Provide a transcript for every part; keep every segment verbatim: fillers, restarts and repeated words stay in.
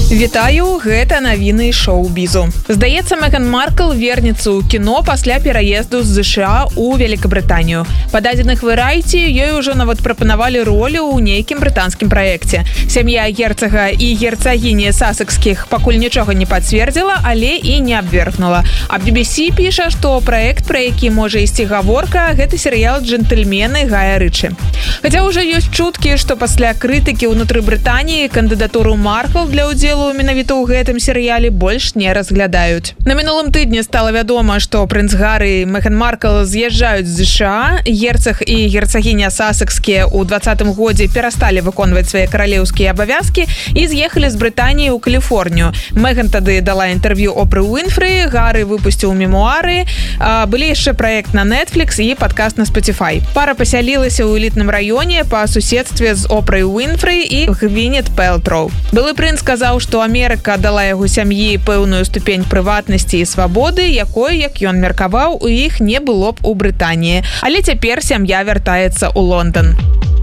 Вітаю, гэта навіны шоу-бізу. Здаецца, Меган Маркл вернецца ў кіно пасля пераезду з ЗША ў Великабрытанію. Па дадзеных Variety ёй ужо нават прапанавалі ролю ў нейкім брытанскім праекце. Сям'я герцага і герцагіні сасекскіх пакуль нічога не пацвердзіла, але і не абвергнула. А би би си піша, што праект, пра які можа ісці гаворка, гэта серыял «Джентльмены» Гая Рычы. Хаця ўжо ёсць чуткі, што пасля крытыкі ўнутры Брытаніі кандыдатуру Маркл для ўдзелу менавіта ў гэтым серыяле больш не разглядаюць. На мінулым тыдні стала вядома, што прынц Гарры і Меган Маркл з'язджаюць з ЗША. Герцаг і герцагіня сасекскія ў двадцатым годзе перасталі выконваць свае каралеўскія абавязкі і з'ехалі з Брытаніі ў Каліфорнію. Меган тады дала інтэрв'ю Опры Уинфры, Гарры выпусціў мемуары, былі яшчэ праект на Netflix і падкаст на Spotify. Пара пасялілася ў элітным раёне па суседстве з Опрой Уинфры і Гвінет Пэлтроу. Былы прынц сказаў, што Амерыка дала яго сям'і пэўную ступень прыватнасці і свабоды, якой, як ён меркаваў, у іх не было б у Брытаніі. Але цяпер сям'я вяртаецца ў Лондан.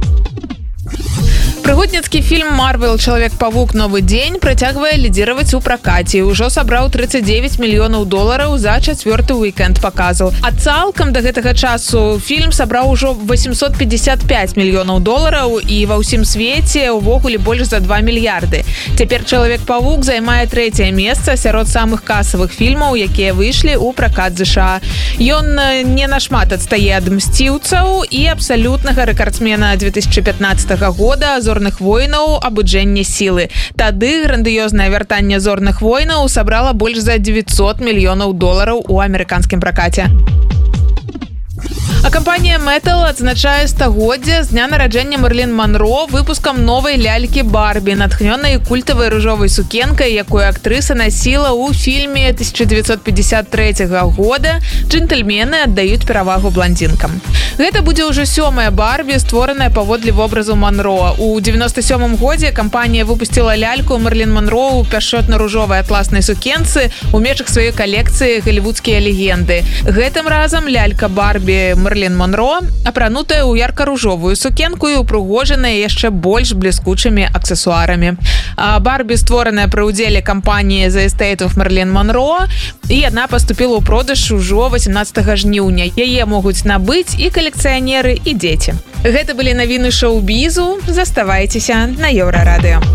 Прыгодніцкі фільм «Марвел. Чалавек-павук. Новы дзень» працягвае лідзіраваць у пракаце. Ужо сабраў тридцать девять мільёнаў долараў за чацвёрты уикенд паказу. А цалкам да гэтага часу фільм сабраў ужо восемьсот пятьдесят пять мільёнаў долараў і ва ўсім свеце ўвогуле больш за два мільярды. Цяпер «Чалавек-павук» займае трэцяе месца сярод самых касавых фільмаў, якія выйшлі ў пракат ЗША. Ён не нашмат адстае ад «Мсціўцаў» і абсалютнага рэкардсмена две тысячи пятнадцатага года «Зорных войнаў. Абуджэнне сілы». Тады грандыёзнае вяртанне «Зорных войнаў» сабрала больш за девятьсот мільёнаў долараў у амерыканскім пракаце. А кампанія Mattel адзначае стагоддзе з дня нараджэння Мерлін Монро выпускам новай лялькі Барбі, натхнёнай культавай ружовай сукенкай, якую актрыса насіла ў фільме тысяча девятьсот пятьдесят третьего года «Джентльмены аддаюць перавагу блондинкам». Гэта будзе ўжо сёмая Барбі, створаная паводле вобразу Монро. У девяносто сёмым годзе кампанія выпусціла ляльку Мерлін Монро ў пяшчотна-ружовай атласнай сукенцы ў межах сваёй калекцыі «Галівудскія легенды». Гэтым разам лялька Барбі Мерлін Монро апранутая ў ярка-ружовую сукенку і упрыгожаная яшчэ больш бліскучымі аксесуарамі. А Барбі створаная пры ўдзеле кампаніі The Estate of Мерлін Монро, і яна паступіла ў продаж ужо восемнадцатага жніўня. Яе могуць набыць і калекцыянеры, і дзеці. Гэта былі навіны шоу-бізу. Заставайцеся на Еўрарадыё.